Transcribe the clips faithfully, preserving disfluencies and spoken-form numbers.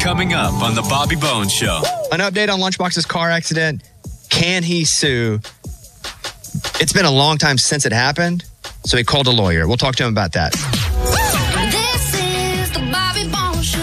Coming up on The Bobby Bones Show. An update on Lunchbox's car accident. Can he sue? It's been a long time since it happened, so he called a lawyer. We'll talk to him about that. This is The Bobby Bones Show.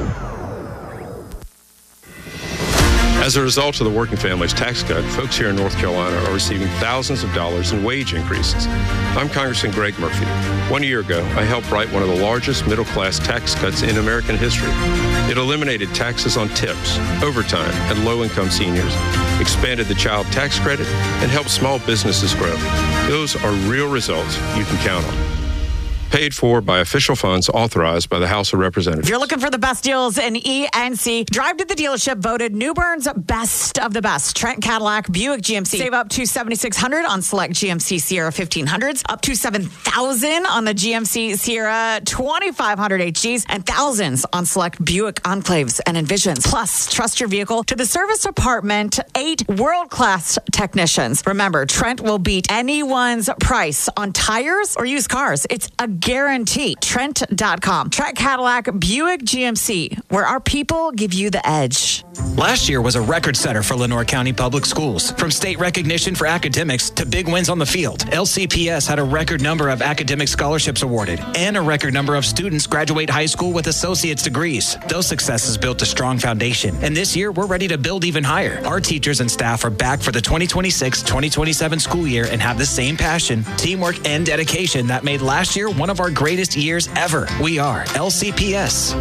As a result of the Working Families Tax Cut, folks here in North Carolina are receiving thousands of dollars in wage increases. I'm Congressman Greg Murphy. One year ago, I helped write one of the largest middle-class tax cuts in American history. It eliminated taxes on tips, overtime, and low-income seniors, expanded the child tax credit, and helped small businesses grow. Those are real results you can count on. Paid for by official funds authorized by the House of Representatives. If you're looking for the best deals in E N C, drive to the dealership voted New Bern's best of the best. Trent Cadillac, Buick G M C. Save up to seven thousand six hundred dollars on select G M C Sierra fifteen hundreds, up to seven thousand dollars on the G M C Sierra twenty-five hundred H Gs, and thousands on select Buick Enclaves and Envisions. Plus, trust your vehicle to the service department, eight world-class technicians. Remember, Trent will beat anyone's price on tires or used cars. It's a guarantee. Trent dot com. Trent Cadillac, Buick G M C, where our people give you the edge. Last year was a record setter for Lenoir County Public Schools. From state recognition for academics to big wins on the field, L C P S had a record number of academic scholarships awarded and a record number of students graduate high school with associate's degrees. Those successes built a strong foundation, and this year we're ready to build even higher. Our teachers and staff are back for the twenty twenty-six twenty twenty-seven school year and have the same passion, teamwork, and dedication that made last year one of our greatest years ever. We are L C P S.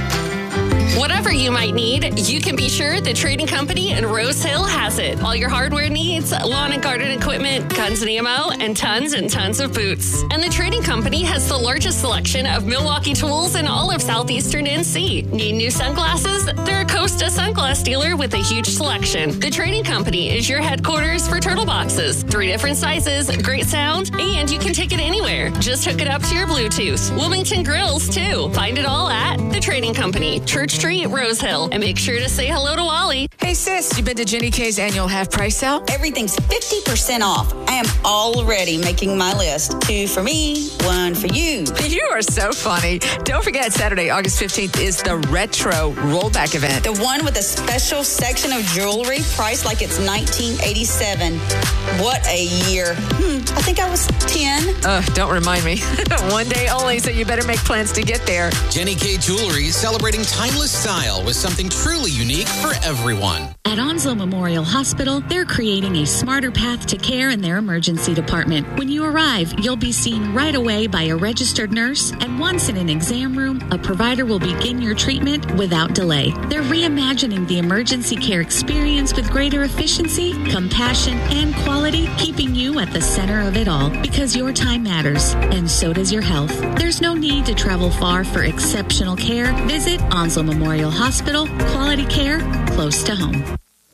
Whatever you might need, you can be sure the Trading Company in Rose Hill has it. All your hardware needs, lawn and garden equipment, guns and ammo, and tons and tons of boots. And the Trading Company has the largest selection of Milwaukee tools in all of southeastern N C. Need new sunglasses? They're a Costa sunglass dealer with a huge selection. The Trading Company is your headquarters for turtle boxes. Three different sizes, great sound, and you can take it anywhere. Just hook it up to your Bluetooth. Wilmington Grills, too. Find it all at the Trading Company, Church Street, Rose Hill. And make sure to say hello to Wally. Hey, sis, you been to Jenny K's annual half price sale? Everything's fifty percent off. I am already making my list. Two for me, one for you. You are so funny. Don't forget, Saturday, August fifteenth is the Retro Rollback event. The one with a special section of jewelry priced like it's nineteen eighty-seven. What a year. Hmm, I think I was ten. Uh, don't remind me. One day only, so you better make plans to get there. Jenny K Jewelry is celebrating timeless style with something truly unique for everyone. At Onslow Memorial Hospital, they're creating a smarter path to care in their emergency department. When you arrive, you'll be seen right away by a registered nurse, and once in an exam room, a provider will begin your treatment without delay. They're reimagining the emergency care experience with greater efficiency, compassion, and quality, keeping you at the center of it all, because your time matters, and so does your health. There's no need to travel far for exceptional care. Visit Onslow Memorial Hospital. Quality care close to home.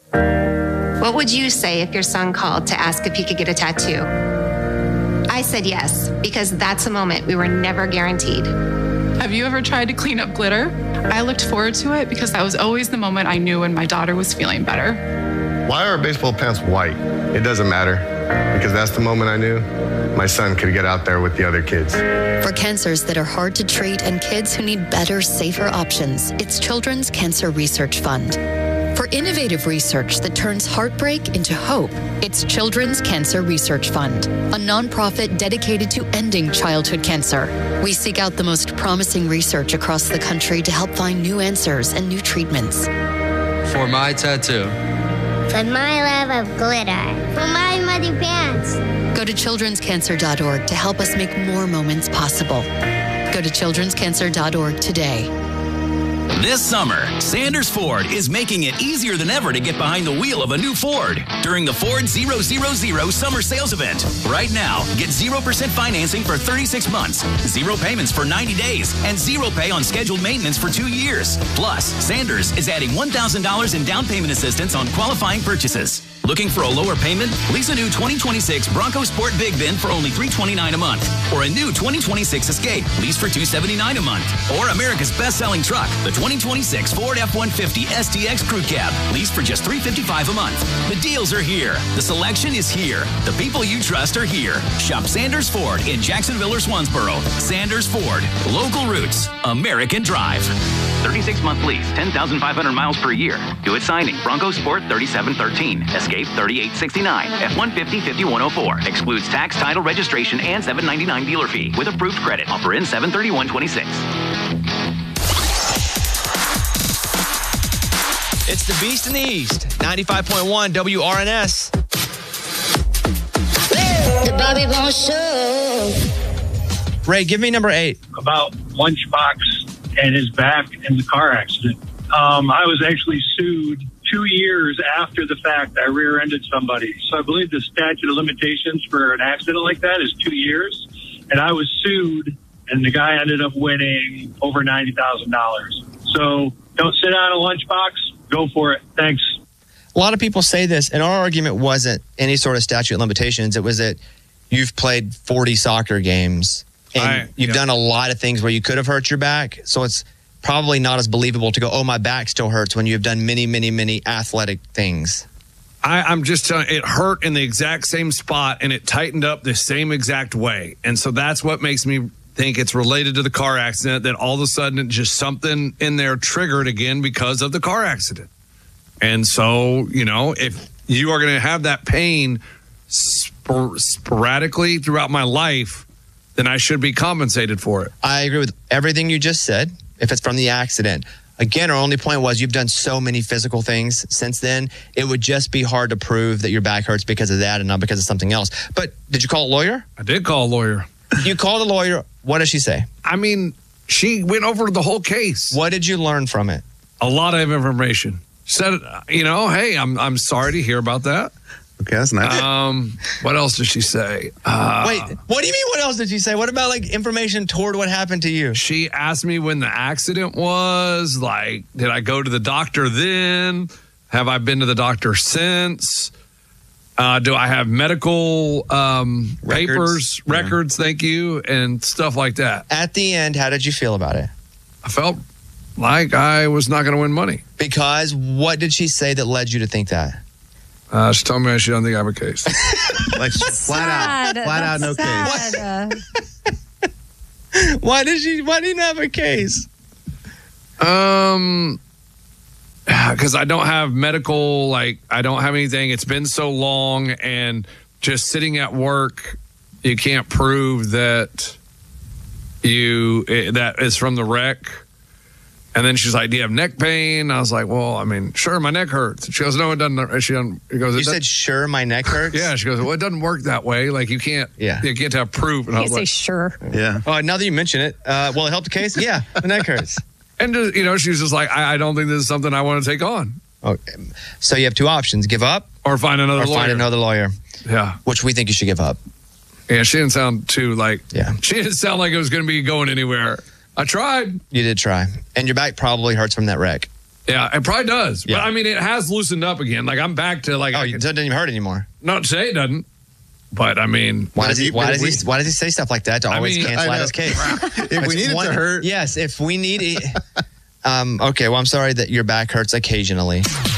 What would you say if your son called to ask if he could get a tattoo? I said yes, because that's a moment we were never guaranteed. Have you ever tried to clean up glitter? I looked forward to it because that was always the moment I knew when my daughter was feeling better. Why are baseball pants white? It doesn't matter, because that's the moment I knew my son could get out there with the other kids. For cancers that are hard to treat and kids who need better, safer options, it's Children's Cancer Research Fund. For innovative research that turns heartbreak into hope, it's Children's Cancer Research Fund, a nonprofit dedicated to ending childhood cancer. We seek out the most promising research across the country to help find new answers and new treatments. For my tattoo. For my love of glitter. For my muddy pants. Go to children's cancer dot org to help us make more moments possible. Go to children's cancer dot org today. This summer, Sanders Ford is making it easier than ever to get behind the wheel of a new Ford during the Ford zero zero zero Summer Sales Event. Right now, get zero percent financing for thirty-six months, zero payments for ninety days, and zero pay on scheduled maintenance for two years. Plus, Sanders is adding one thousand dollars in down payment assistance on qualifying purchases. Looking for a lower payment? Lease a new twenty twenty-six Bronco Sport Big Bin for only three hundred twenty-nine dollars a month. Or a new twenty twenty-six Escape, lease for two hundred seventy-nine dollars a month. Or America's best-selling truck, the twenty twenty twenty-six Ford F one fifty S T X Crew Cab. Leased for just three hundred fifty-five dollars a month. The deals are here. The selection is here. The people you trust are here. Shop Sanders Ford in Jacksonville or Swansboro. Sanders Ford. Local roots. American drive. thirty-six month lease, ten thousand five hundred miles per year. Do it signing. Bronco Sport thirty-seven thirteen. Escape thirty-eight sixty-nine. F one fifty fifty-one oh four. Excludes tax, title, registration, and seven ninety-nine dealer fee with approved credit. Offer in seven thirty-one twenty-six. It's the Beast in the East. ninety-five point one W R N S. The Bobby Bones Show. Ray, give me number eight. About Lunchbox and his back in the car accident. Um, I was actually sued two years after the fact. I rear-ended somebody. So I believe the statute of limitations for an accident like that is two years. And I was sued, and the guy ended up winning over ninety thousand dollars. So don't sit on a Lunchbox. Go for it. Thanks. A lot of people say this, and our argument wasn't any sort of statute of limitations. It was that you've played forty soccer games, and I, you've yeah. done a lot of things where you could have hurt your back. So it's probably not as believable to go, oh, my back still hurts, when you've done many, many, many athletic things. I, I'm just telling you, it hurt in the exact same spot, and it tightened up the same exact way. And so that's what makes me think it's related to the car accident, that all of a sudden it just something in there triggered again because of the car accident. And so, you know, if you are going to have that pain spor- sporadically throughout my life, then I should be compensated for it. I agree with everything you just said, if it's from the accident. Again, our only point was you've done so many physical things since then, it would just be hard to prove that your back hurts because of that and not because of something else. But did you call a lawyer? I did call a lawyer. You called a lawyer. What did she say? I mean, she went over the whole case. What did you learn from it? A lot of information. Said, you know, hey, I'm I'm sorry to hear about that. Okay, that's nice. Um, what else did she say? Uh, Wait, what do you mean? What else did she say? What about like information toward what happened to you? She asked me when the accident was. Like, did I go to the doctor then? Have I been to the doctor since? Uh, do I have medical um, Records. papers, Yeah. records? Thank you, and stuff like that. At the end, how did you feel about it? I felt like I was not going to win money. Because what did she say that led you to think that? Uh, she told me she don't think I have a case. Like flat out, flat out, no case. Why did she? Why didn't you have a case? Um, because I don't have medical, like I don't have anything. It's been so long, and just sitting at work, you can't prove that you that is from the wreck. And then she's like, "Do you have neck pain?" I was like, "Well, I mean, sure, my neck hurts." She goes, "No, it doesn't." She goes, "You it said sure, my neck hurts." Yeah, she goes, "Well, it doesn't work that way. Like you can't, yeah, you can't have proof." And I Can't was say like, sure. Yeah. Oh, now that you mention it, uh, will it help the case? Yeah, my neck hurts. And just, you know, she's just like, I, "I don't think this is something I want to take on." Okay, so you have two options: give up, or find another or lawyer. find another lawyer. Yeah, which we think you should give up. Yeah, she didn't sound too like. Yeah, she didn't sound like it was going to be going anywhere. I tried. You did try. And your back probably hurts from that wreck. Yeah, it probably does. Yeah. But I mean, it has loosened up again. Like I'm back to like. Oh, it doesn't even hurt anymore. Not to say it doesn't, but I mean, Why does he? Why does he? Why does he say stuff like that to I always mean, cancel I out know. his case? If we need it to hurt. Yes, if we need it. Um, okay, well, I'm sorry that your back hurts occasionally.